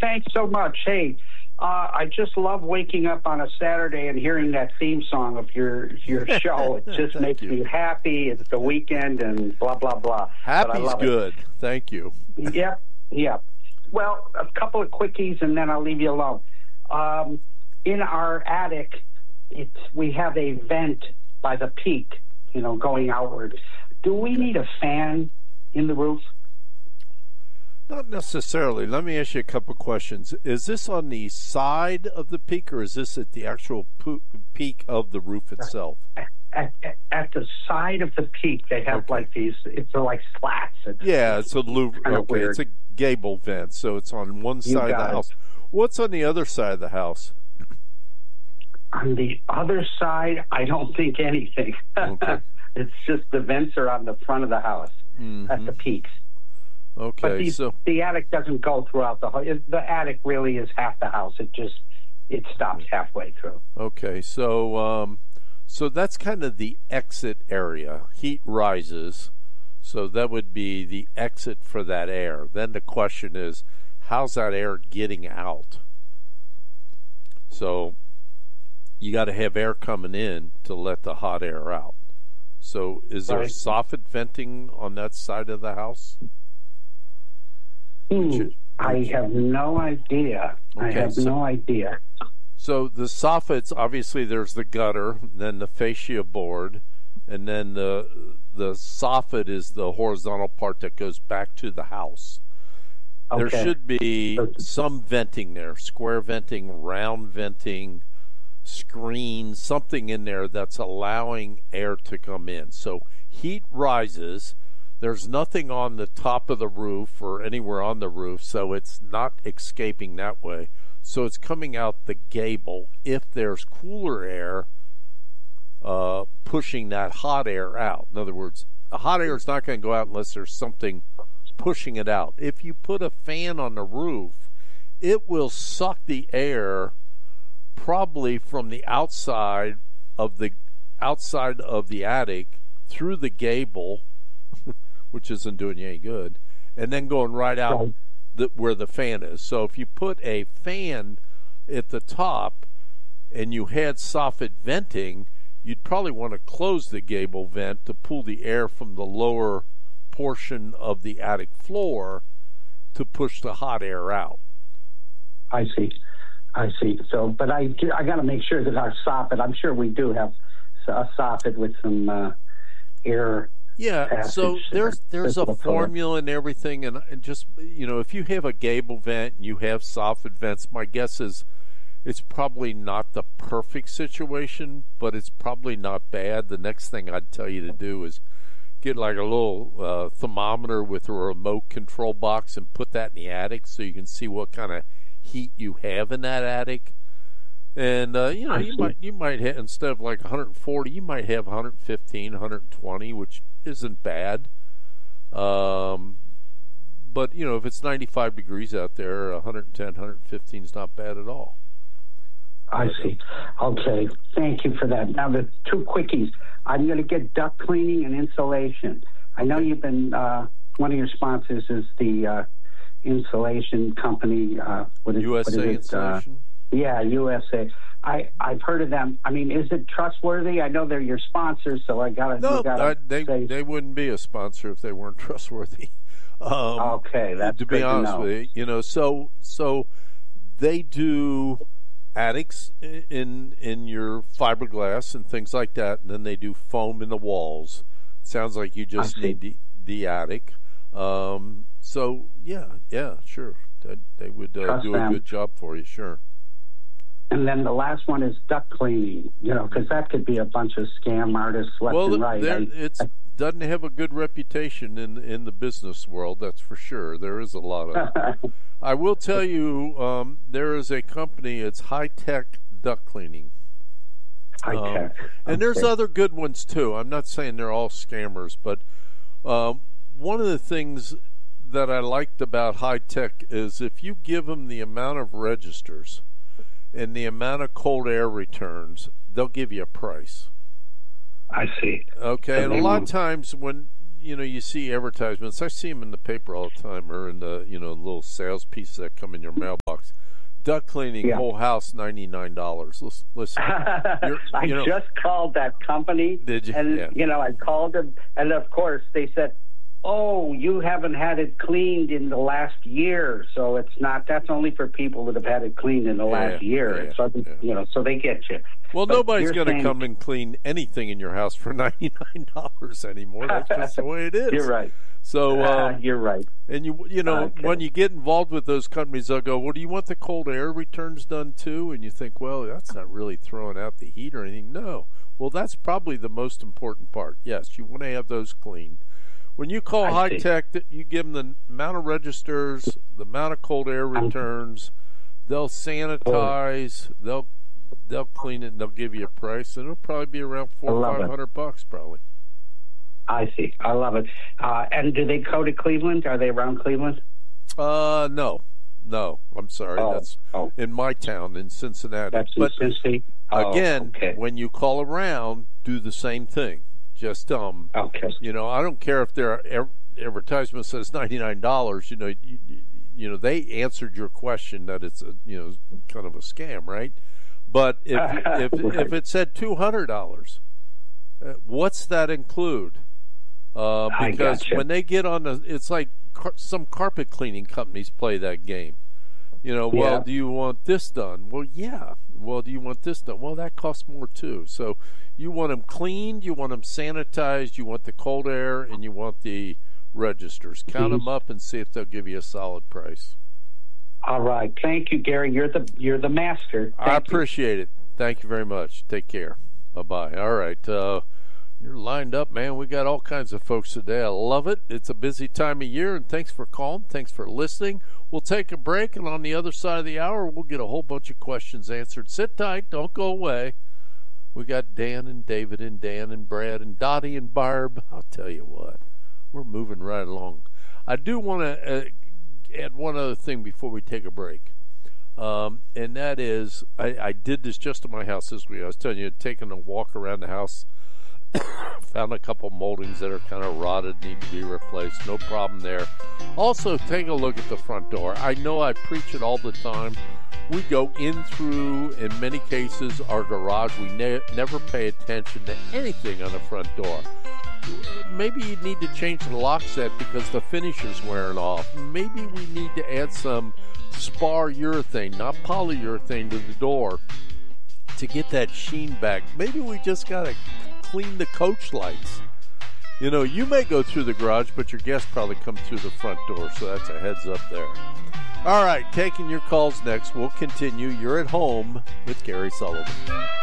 thanks so much. Hey, I just love waking up on a Saturday and hearing that theme song of your show. It just makes me happy. It's the weekend and blah, blah, blah. Happy's good. Thank you. Yep. Well, a couple of quickies, and then I'll leave you alone. In our attic, we have a vent by the peak, going outward. Do we need a fan in the roof? Not necessarily. Let me ask you a couple questions. Is this on the side of the peak, or is this at the actual peak of the roof itself? At the side of the peak, they have like these. It's like slats. It's a loop. Okay, it's a gable vent, so it's on one side of the house. What's on the other side of the house? On the other side, I don't think anything. Okay. It's just the vents are on the front of the house at the peaks. Okay, but the attic doesn't go throughout the whole. The attic really is half the house. It stops halfway through. Okay, so that's kind of the exit area. Heat rises, so that would be the exit for that air. Then the question is, how's that air getting out? So you got to have air coming in to let the hot air out. So is there soffit venting on that side of the house? I have no idea. No idea. So the soffits, obviously there's the gutter, then the fascia board, and then the soffit is the horizontal part that goes back to the house. Okay. There should be some venting there, square venting, round venting, screen, something in there that's allowing air to come in. So heat rises. There's nothing on the top of the roof or anywhere on the roof, so it's not escaping that way. So it's coming out the gable. If there's cooler air pushing that hot air out. In other words, the hot air is not going to go out unless there's something pushing it out. If you put a fan on the roof, it will suck the air probably from the outside of the attic through the gable, which isn't doing you any good, and then going right out where the fan is. So if you put a fan at the top and you had soffit venting, you'd probably want to close the gable vent to pull the air from the lower portion of the attic floor to push the hot air out. I see. So, but I got to make sure that our soffit, I'm sure we do have a soffit with some air. Yeah, so there's a formula and everything, and just, if you have a gable vent and you have soffit vents, my guess is it's probably not the perfect situation, but it's probably not bad. The next thing I'd tell you to do is get like a little thermometer with a remote control box and put that in the attic so you can see what kind of heat you have in that attic. And you might have, instead of like 140, you might have 115, 120, which isn't bad. But if it's 95 degrees out there, 110, 115 is not bad at all. I see. Okay, thank you for that. Now the two quickies. I'm going to get duct cleaning and insulation. I know you've been one of your sponsors is the insulation company. USA Insulation. Yeah, USA. I've heard of them. I mean, is it trustworthy? I know they're your sponsors, so I got to. No, they wouldn't be a sponsor if they weren't trustworthy. Okay, that's to be honest with you. So they do attics in your fiberglass and things like that, and then they do foam in the walls. Sounds like you just need the attic. So yeah, sure. They would do a good job for you, sure. And then the last one is duct cleaning, because that could be a bunch of scam artists left and right. It doesn't have a good reputation in the business world, that's for sure. There is a lot of I will tell you, there is a company, it's High Tech Duct Cleaning. High Tech. And there's other good ones, too. I'm not saying they're all scammers, but one of the things that I liked about High Tech is if you give them the amount of registers and the amount of cold air returns, they'll give you a price. I see. Okay, and a lot of times when you see advertisements. I see them in the paper all the time, or in the little sales pieces that come in your mailbox. Duct cleaning, whole house, $99. Listen, I just called that company. Did you? And I called them, and of course they said, "Oh, you haven't had it cleaned in the last year, so it's not. That's only for people that have had it cleaned in the last year." So they get you. Well, but nobody's going to come and clean anything in your house for $99 anymore. That's just the way it is. You're right. So you're right. And when you get involved with those companies, they'll go, "Well, do you want the cold air returns done too?" And you think, "Well, that's not really throwing out the heat or anything." No. Well, that's probably the most important part. Yes, you want to have those clean. When you call High Tech, you give them the amount of registers, the amount of cold air returns. They'll sanitize. They'll clean it, and they'll give you a price, and it'll probably be around $400 or $500 probably. I see. I love it. And do they go to Cleveland? Are they around Cleveland? No. I'm sorry. That's in my town, in Cincinnati. That's in Cincinnati. Again, when you call around, do the same thing. Just I don't care if their advertisement says $99. They answered your question that it's kind of a scam, right? But if it said $200, what's that include? Because when they get on it's like some carpet cleaning companies play that game. Well, do you want this done? Well, yeah. Well, do you want this done? Well, that costs more too. So you want them cleaned, you want them sanitized, you want the cold air, and you want the registers. Count them up and see if they'll give you a solid price. All right. Thank you, Gary. You're the master. I appreciate it. Thank you very much. Take care. Bye-bye. All right. You're lined up, man. We got all kinds of folks today. I love it. It's a busy time of year, and thanks for calling. Thanks for listening. We'll take a break, and on the other side of the hour, we'll get a whole bunch of questions answered. Sit tight. Don't go away. We got Dan and David and Dan and Brad and Dottie and Barb. I'll tell you what. We're moving right along. I do want to add one other thing before we take a break. And that is, I did this just in my house this week. I was telling you, taking a walk around the house, found a couple moldings that are kind of rotted, need to be replaced. No problem there. Also, take a look at the front door. I know I preach it all the time. We go in through, in many cases, our garage. We never pay attention to anything on the front door. Maybe you need to change the lock set because the finish is wearing off. Maybe we need to add some spar urethane, not polyurethane, to the door to get that sheen back. Maybe we just got to clean the coach lights. You may go through the garage, but your guests probably come through the front door, so that's a heads up there. All right, taking your calls next. We'll continue. You're at home with Gary Sullivan.